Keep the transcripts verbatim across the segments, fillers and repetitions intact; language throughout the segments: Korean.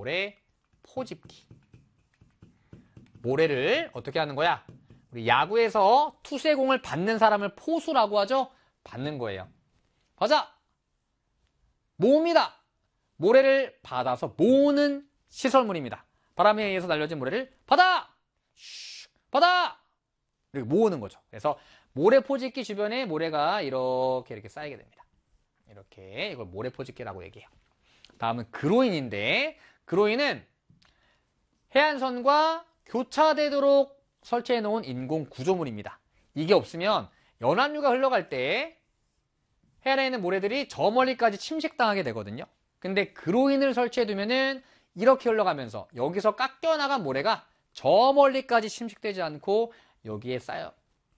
모래 포집기. 모래를 어떻게 하는 거야? 우리 야구에서 투수의 공을 받는 사람을 포수라고 하죠? 받는 거예요. 가자! 모읍니다. 모래를 받아서 모으는 시설물입니다. 바람에 의해서 날려진 모래를 받아! 슉! 받아! 이렇게 모으는 거죠. 그래서 모래 포집기 주변에 모래가 이렇게 이렇게 쌓이게 됩니다. 이렇게 이걸 모래 포집기라고 얘기해요. 다음은 그로인인데 그로인은 해안선과 교차되도록 설치해 놓은 인공 구조물입니다. 이게 없으면 연안류가 흘러갈 때 해안에 있는 모래들이 저 멀리까지 침식당하게 되거든요. 근데 그로인을 설치해 두면은 이렇게 흘러가면서 여기서 깎여 나간 모래가 저 멀리까지 침식되지 않고 여기에 쌓여.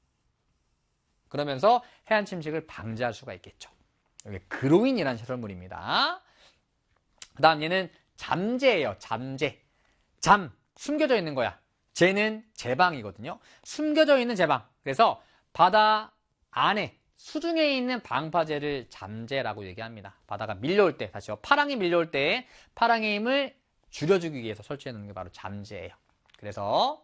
그러면서 해안 침식을 방지할 수가 있겠죠. 여기 그로인이라는 시설물입니다. 그 다음 얘는 잠재예요. 잠재. 잠. 숨겨져 있는 거야. 재는 제방이거든요. 숨겨져 있는 제방. 그래서 바다 안에 수중에 있는 방파제를 잠재라고 얘기합니다. 바다가 밀려올 때, 다시요. 파랑이 밀려올 때 파랑의 힘을 줄여주기 위해서 설치해 놓는 게 바로 잠재예요. 그래서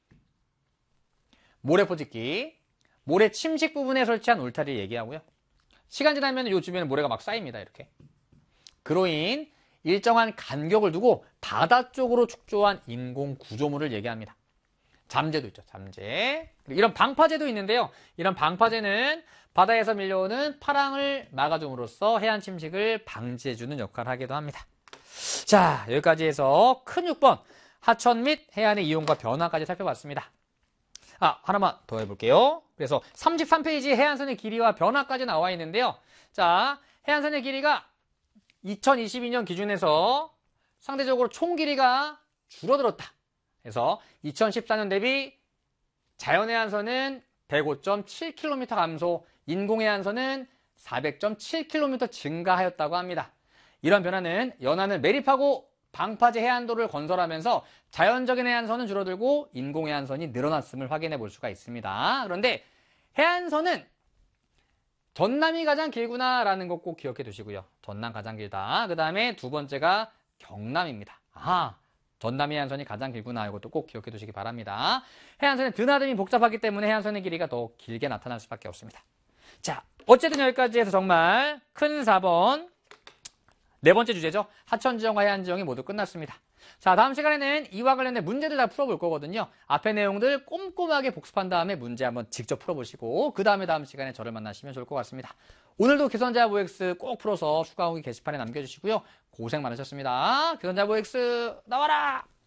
모래 포집기, 모래 침식 부분에 설치한 울타리를 얘기하고요. 시간 지나면 이 주변에 모래가 막 쌓입니다. 이렇게. 그로인, 일정한 간격을 두고 바다 쪽으로 축조한 인공 구조물을 얘기합니다. 잠재도 있죠. 잠재. 이런 방파제도 있는데요. 이런 방파제는 바다에서 밀려오는 파랑을 막아줌으로써 해안 침식을 방지해주는 역할을 하기도 합니다. 자, 여기까지 해서 큰 육 번 하천 및 해안의 이용과 변화까지 살펴봤습니다. 아, 하나만 더 해볼게요. 그래서 삼십삼 페이지 해안선의 길이와 변화까지 나와 있는데요. 자, 해안선의 길이가 이천이십이 년 기준에서 상대적으로 총 길이가 줄어들었다. 그래서 이천십사 년 대비 자연해안선은 백오 점 칠 킬로미터 감소, 인공해안선은 사백 점 칠 킬로미터 증가하였다고 합니다. 이런 변화는 연안을 매립하고 방파제 해안도를 건설하면서 자연적인 해안선은 줄어들고 인공해안선이 늘어났음을 확인해 볼 수가 있습니다. 그런데 해안선은 전남이 가장 길구나라는 거 꼭 기억해 두시고요. 전남 가장 길다. 그 다음에 두 번째가 경남입니다. 아, 전남 해안선이 가장 길구나. 이것도 꼭 기억해 두시기 바랍니다. 해안선의 드나듦이 복잡하기 때문에 해안선의 길이가 더 길게 나타날 수밖에 없습니다. 자, 어쨌든 여기까지 해서 정말 큰 사 번 네 번째 주제죠. 하천지형과 해안지형이 모두 끝났습니다. 자, 다음 시간에는 이와 관련된 문제들 다 풀어볼 거거든요. 앞에 내용들 꼼꼼하게 복습한 다음에 문제 한번 직접 풀어보시고 그 다음에 다음 시간에 저를 만나시면 좋을 것 같습니다. 오늘도 기선제압 오엑스 꼭 풀어서 추가 후기 게시판에 남겨주시고요. 고생 많으셨습니다. 기선제압 오엑스 나와라!